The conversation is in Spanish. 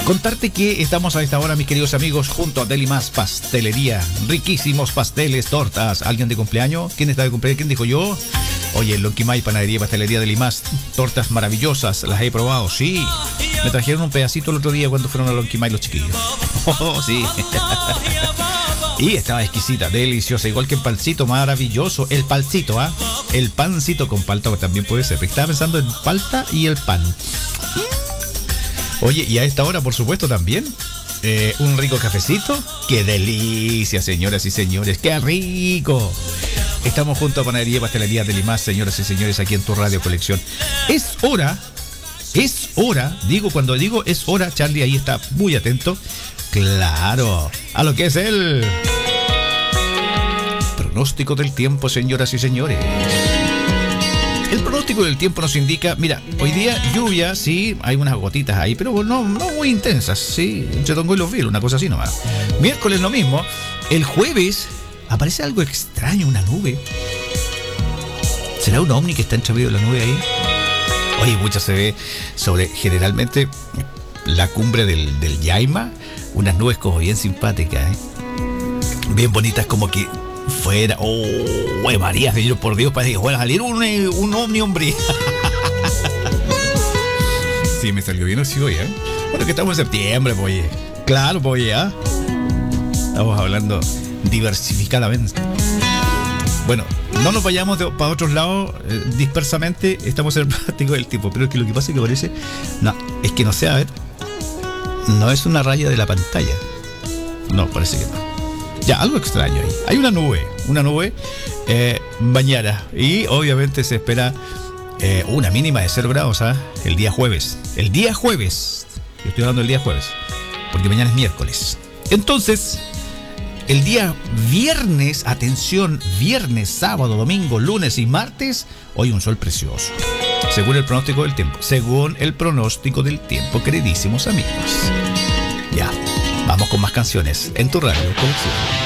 Contarte que estamos a esta hora, mis queridos amigos, junto a Delimas Pastelería. Riquísimos pasteles, tortas. ¿Alguien de cumpleaños? ¿Quién está de cumpleaños? ¿Quién dijo yo? Oye, Lonquimay, Panadería y Pastelería Delimas. Tortas maravillosas, las he probado, sí. Me trajeron un pedacito el otro día cuando fueron a Lonquimay los chiquillos. Oh, sí. Y estaba exquisita, deliciosa, igual que el pancito, maravilloso. El palcito, ¿ah? El pancito con palta también puede ser. Estaba pensando en palta y el pan. Oye, y a esta hora, por supuesto, también un rico cafecito. ¡Qué delicia, señoras y señores! ¡Qué rico! Estamos junto a Panadería y Pastelería Delimas, señoras y señores, aquí en tu Radio Colección. Es hora, cuando digo es hora, Charlie ahí está muy atento. Claro, a lo que es el pronóstico del tiempo, señoras y señores. El pronóstico del tiempo nos indica, mira, hoy día lluvia, sí, hay unas gotitas ahí, pero no muy intensas, sí, entre Tongo y Los Vilos, una cosa así nomás. Miércoles lo mismo. El jueves aparece algo extraño, una nube. ¿Será un ovni que está entre medio de la nube ahí? Oye, mucho se ve sobre, generalmente, la cumbre del Yaima, unas nubes como bien simpáticas, bien bonitas, como que fuera, María, Señor, por Dios, parece que fuera a salir un ovni, hombre. Sí, me salió bien así hoy, Bueno, que estamos en septiembre, pues, oye. Claro, pues, oye, Estamos hablando diversificadamente. Bueno, no nos vayamos para otros lados dispersamente, estamos en el pronóstico del tiempo, pero es que lo que pasa es que parece, no, es que no sé, a ver, no es una raya de la pantalla. No, parece que no. Ya, algo extraño ahí. Hay una nube mañana. Y obviamente se espera una mínima de 0 grados, el día jueves. El día jueves. Yo estoy hablando del día jueves, porque mañana es miércoles. Entonces, el día viernes, atención, viernes, sábado, domingo, lunes y martes, hoy un sol precioso. Según el pronóstico del tiempo. Según el pronóstico del tiempo, queridísimos amigos. Ya, vamos con más canciones en tu Radio Colección.